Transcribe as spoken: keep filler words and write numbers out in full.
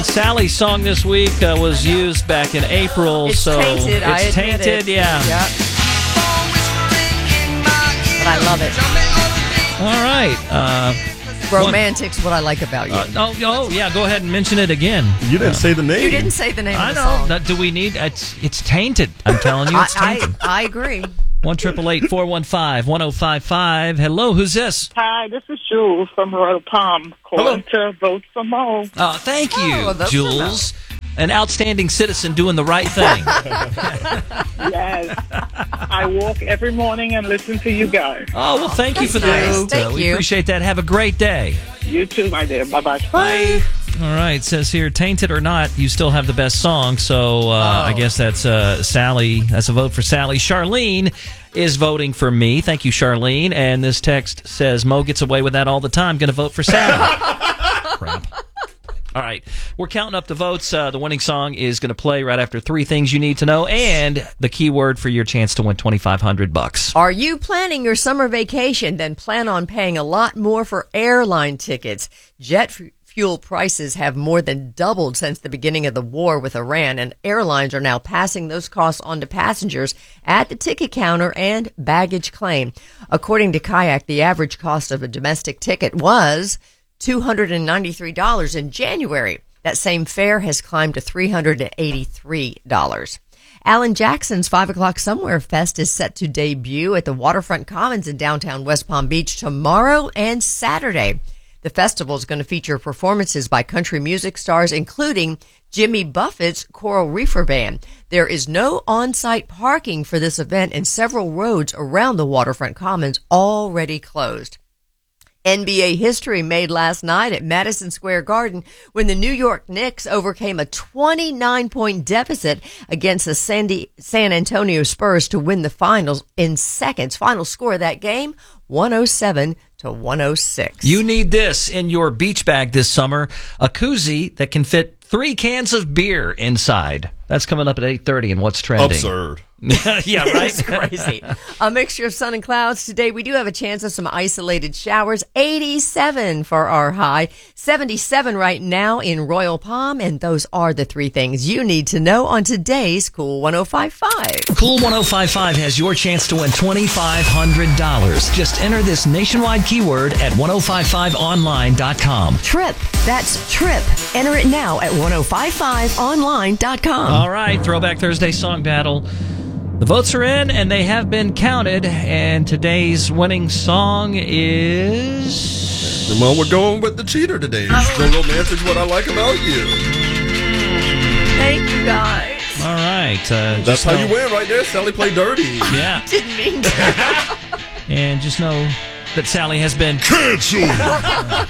Sally's song this week uh, was used back in April, It's so tainted, it's I admit tainted, it. yeah. Yep. But I love it. All right. Uh, Romantic's what I like about you. uh, oh, oh, yeah. Go ahead and mention it again. You didn't say the name. You didn't say the name I of the know. song. That- do we need? It's it's tainted. I'm telling you, it's I, tainted. I, I agree. One triple eight four one five one zero five five. Hello, who's this? Hi, this is Jules from Royal Palm calling to vote for Mo. Oh, thank you, Oh, that's Jules. An outstanding citizen doing the right thing. Yes. I walk every morning and listen to you guys. Oh, well, thank you for That's nice. that. Thank Uh, we you. appreciate that. Have a great day. You too, my dear. Bye-bye. Bye. All right, it says here, tainted or not, you still have the best song. So uh, I guess that's uh, Sally. That's a vote for Sally. Charlene is voting for me. Thank you, Charlene. And this text says, Mo gets away with that all the time. Going to vote for Sally. Crap. All right, we're counting up the votes. Uh, the winning song is going to play right after three things you need to know, and the key word for your chance to win twenty-five hundred bucks. Are you planning your summer vacation? Then plan on paying a lot more for airline tickets. Jet f- fuel prices have more than doubled since the beginning of the war with Iran, and airlines are now passing those costs on to passengers at the ticket counter and baggage claim. According to Kayak, the average cost of a domestic ticket was two hundred ninety-three dollars in January. That same fare has climbed to three hundred eighty-three dollars. Alan Jackson's five o'clock Somewhere Fest is set to debut at the Waterfront Commons in downtown West Palm Beach tomorrow and Saturday. The festival is going to feature performances by country music stars, including Jimmy Buffett's Coral Reefer Band. There is no on-site parking for this event, and several roads around the Waterfront Commons already closed. N B A history made last night at Madison Square Garden when the New York Knicks overcame a twenty-nine point deficit against the Sandy, San Antonio Spurs to win the finals in seconds. Final score of that game, one oh seven to one oh six. You need this in your beach bag this summer, a koozie that can fit three cans of beer inside. That's coming up at eight thirty and What's Trending. Absurd. Yeah, right? It's crazy. A mixture of sun and clouds today. We do have a chance of some isolated showers. eighty-seven for our high. seventy-seven right now in Royal Palm. And those are the three things you need to know on today's Cool one oh five five. Cool one oh five five has your chance to win twenty-five hundred dollars. Just enter this nationwide keyword at ten fifty-five online dot com. Trip. That's Trip. Enter it now at ten fifty-five online dot com. All right, Throwback Thursday Song Battle. The votes are in, and they have been counted, and today's winning song is... Well, we're going with the cheater today. The romantic's what I like about you. Thank you, guys. All right. Uh, That's just how know- you win right there. Sally play dirty. Yeah. Didn't mean to. And just know that Sally has been... Cancel.